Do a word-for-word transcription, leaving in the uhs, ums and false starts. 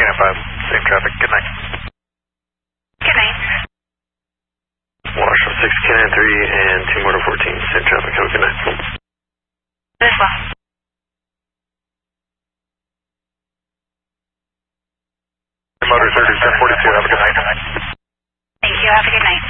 five, same traffic. Good night. Good night. Wash six, Canon three, and two Motor fourteen, same traffic. Have a good night. As well. Motor thirty, ten forty-two, have a good night. Thank you, have a good night.